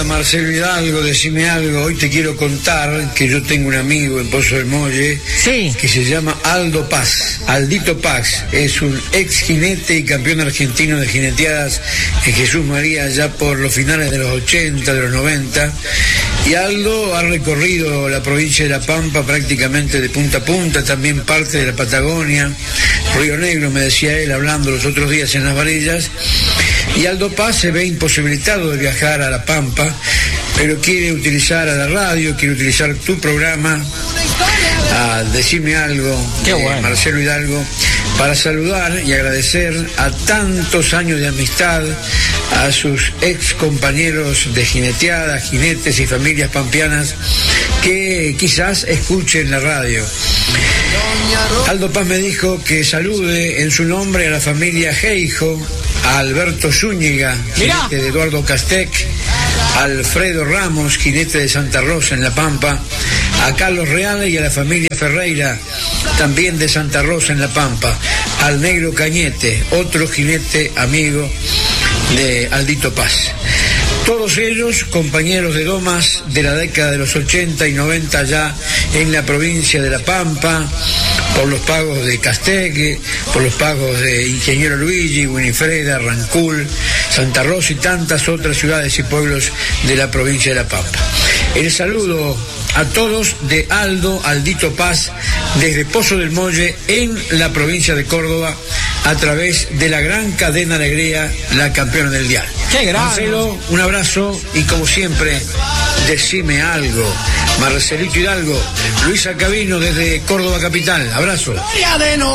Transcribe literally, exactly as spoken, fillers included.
Marcelo Hidalgo, decime algo. Hoy te quiero contar que yo tengo un amigo en Pozo del Molle, sí, que se llama Aldo Paz. Aldito Paz es un ex jinete y campeón argentino de jineteadas en Jesús María ya por los finales de los ochenta, de los noventa. Y Aldo ha recorrido la provincia de La Pampa prácticamente de punta a punta, también parte de la Patagonia, Río Negro, me decía él hablando los otros días en Las Varillas. Y Aldo Paz se ve imposibilitado de viajar a La Pampa, pero quiere utilizar a la radio, quiere utilizar tu programa, a Decime Algo, Qué eh, bueno. Marcelo Hidalgo, para saludar y agradecer a tantos años de amistad, a sus ex compañeros de jineteadas, jinetes y familias pampeanas que quizás escuchen la radio. Aldo Paz me dijo que salude en su nombre a la familia Geijo, a Alberto Zúñiga, jinete de Eduardo Castec, a Alfredo Ramos, jinete de Santa Rosa en La Pampa, a Carlos Real y a la familia Ferreira, también de Santa Rosa en La Pampa, al Negro Cañete, otro jinete amigo de Aldito Paz. Todos ellos compañeros de domas de la década de los ochenta y noventa ya en la provincia de La Pampa, por los pagos de Casteque, por los pagos de Ingeniero Luigi, Winifreda, Rancul, Santa Rosa y tantas otras ciudades y pueblos de la provincia de La Pampa. El saludo a todos de Aldo, Aldito Paz, desde Pozo del Molle, en la provincia de Córdoba, a través de la gran cadena Alegría, la campeona del dial. ¡Qué grande! Marcelo, un abrazo y como siempre, decime algo. Marcelito Hidalgo, Luisa Cabino desde Córdoba capital, abrazo.